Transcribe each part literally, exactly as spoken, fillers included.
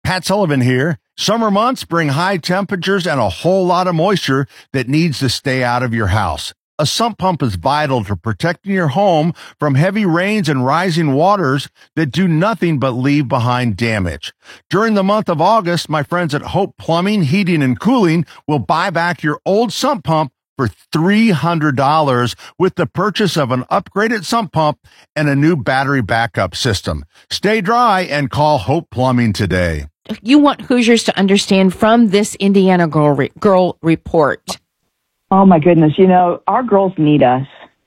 Pat Sullivan here. Summer months bring high temperatures and a whole lot of moisture that needs to stay out of your house. A sump pump is vital to protecting your home from heavy rains and rising waters that do nothing but leave behind damage. During the month of August, my friends at Hope Plumbing, Heating, and Cooling will buy back your old sump pump for three hundred dollars with the purchase of an upgraded sump pump and a new battery backup system. Stay dry and call Hope Plumbing today. You want Hoosiers to understand from this Indiana Girl, Re- Girl Report. Oh, my goodness. You know, our girls need us.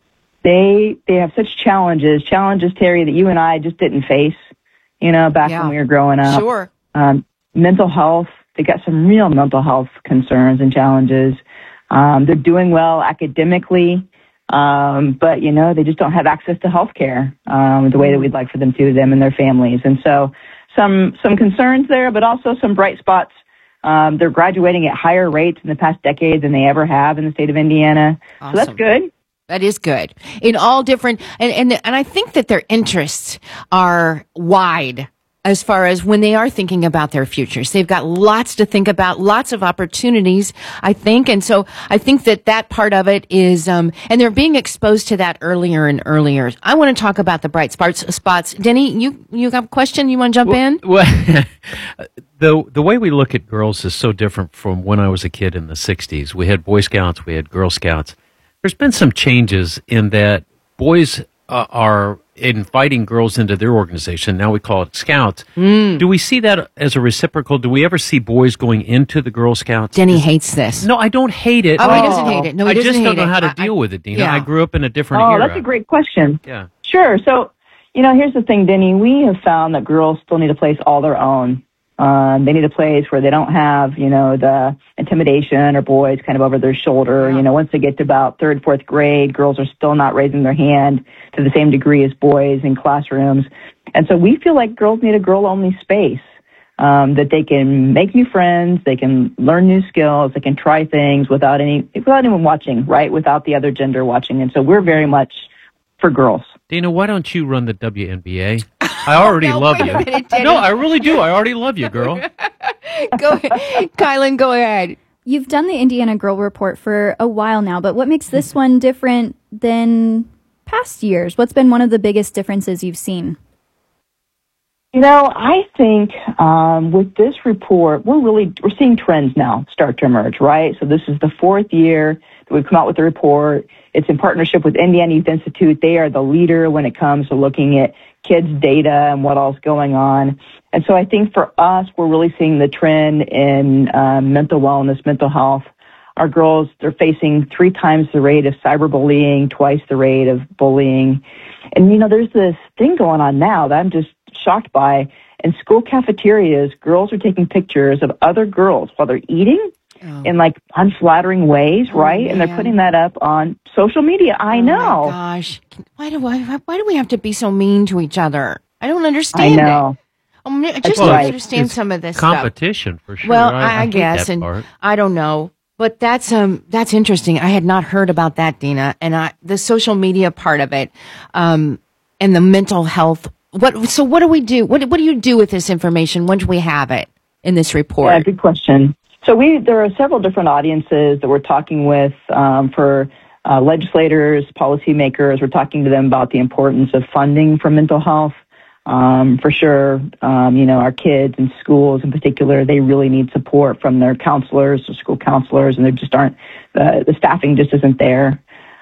They they have such challenges, challenges, Terry, that you and I just didn't face, you know, back Yeah. when we were growing up. Sure. Um, mental health, they got some real mental health concerns and challenges. Um, they're doing well academically, um, but, you know, they just don't have access to health care um, the way that we'd like for them to, them and their families. And so some some concerns there, but also some bright spots. Um, they're graduating at higher rates in the past decade than they ever have in the state of Indiana. Awesome. So that's good. That is good. In all different, and, and, and I think that their interests are wide as far as when they are thinking about their futures. They've got lots to think about, lots of opportunities, I think. And so I think that that part of it is, um, and they're being exposed to that earlier and earlier. I want to talk about the bright spots. spots. Denny, you, you have a question? You want to jump well, in? Well, the, the way we look at girls is so different from when I was a kid in the sixties. We had Boy Scouts, we had Girl Scouts. There's been some changes in that boys uh, are inviting girls into their organization. Now we call it Scouts. Mm. Do we see that as a reciprocal? Do we ever see boys going into the Girl Scouts? Denny hates this. No, I don't hate it. Oh, he doesn't hate it. No, he I doesn't just don't hate know it. how to I, deal I, with it, Dina. yeah. I grew up in a different Oh, era. that's a great question. Yeah. Sure. So, you know, here's the thing, Denny. We have found that girls still need a place all their own. Um, they need a place where they don't have, you know, the intimidation or boys kind of over their shoulder. Yeah. You know, once they get to about third, fourth grade, girls are still not raising their hand to the same degree as boys in classrooms. And so we feel like girls need a girl-only space, um, that they can make new friends, they can learn new skills, they can try things without any, without anyone watching, right? Without the other gender watching. And so we're very much for girls. Dina, why don't you run the W N B A? I already No, love wait you. a minute, Denny. No, I really do. I already love you, girl. Go ahead. Kylan, go ahead. You've done the Indiana Girl Report for a while now, but what makes this one different than past years? What's been one of the biggest differences you've seen? You know, I think um, with this report, we're really we're seeing trends now start to emerge, right? So this is the fourth year that we've come out with the report. It's in partnership with Indiana Youth Institute. They are the leader when it comes to looking at kids' data and what all's going on. And so I think for us, we're really seeing the trend in uh, mental wellness, mental health. Our girls, they're facing three times the rate of cyberbullying, twice the rate of bullying. And, you know, there's this thing going on now that I'm just shocked by. In school cafeterias, girls are taking pictures of other girls while they're eating oh. in, like, unflattering ways, oh, right? man. And they're putting that up on social media. I oh know. My gosh. Why do, I, why do we have to be so mean to each other? I don't understand I know. it. Um, I just well, don't it's, understand it's some of this competition stuff. for sure. Well, I, I, I hate guess, that and part. I don't know, but that's um that's interesting. I had not heard about that, Dina, and I the social media part of it, um, and the mental health. What so? What do we do? What what do you do with this information once we have it in this report? Yeah, good question. So we there are several different audiences that we're talking with um, for. Uh, legislators, policymakers, we're talking to them about the importance of funding for mental health. Um, for sure, um, you know, our kids in schools in particular, they really need support from their counselors or school counselors, and there just aren't, uh, the staffing just isn't there.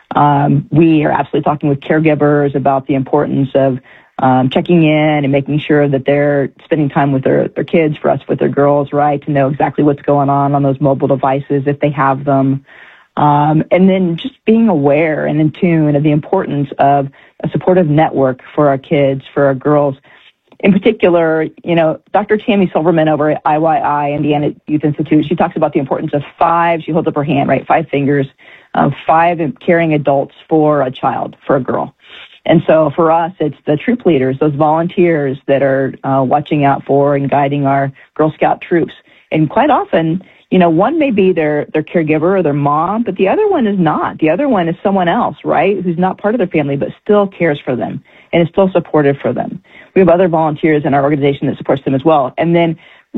Um, we are absolutely talking with caregivers about the importance of um, checking in and making sure that they're spending time with their, their kids, for us with their girls, right, to know exactly what's going on on those mobile devices if they have them. Um, and then just being aware and in tune of the importance of a supportive network for our kids, for our girls. In particular, you know, Doctor Tammy Silverman over at I Y I, Indiana Youth Institute, she talks about the importance of five, she holds up her hand, right, five fingers, uh, five caring adults for a child, for a girl. And so for us, it's the troop leaders, those volunteers that are uh, watching out for and guiding our Girl Scout troops. And quite often, you know, one may be their, their caregiver or their mom, but the other one is not. The other one is someone else, right, who's not part of their family, but still cares for them and is still supportive for them. We have other volunteers in our organization that supports them as well. And then